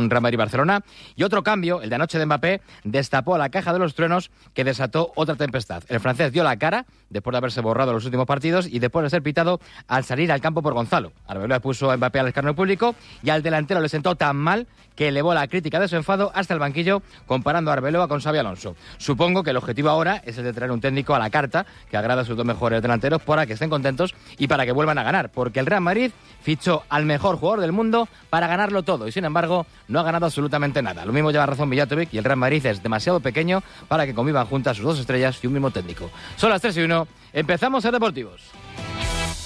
un Real Madrid-Barcelona. Y otro cambio, el de anoche de Mbappé, destapó la caja de los truenos que desató otra tempestad. El francés dio la cara después de haberse borrado los últimos partidos y después de ser pitado al salir al campo por Gonzalo. Arbeloa puso a Mbappé al escarnio público y al delantero le sentó tan mal que elevó la crítica de su enfado hasta el banquillo, comparando a Arbeloa con Xabi Alonso. Supongo que el objetivo ahora es el de traer un técnico a la carta que agrada a sus dos mejores delanteros para que estén contentos y para que vuelvan a ganar, porque el Real Madrid fichó al mejor jugador del mundo para ganarlo todo y, sin embargo, no ha ganado absolutamente nada. Lo mismo lleva razón Mijatovic y el Real Madrid es demasiado pequeño para que convivan juntas sus dos estrellas y un mismo técnico. Son las 3:01, empezamos a Deportivos.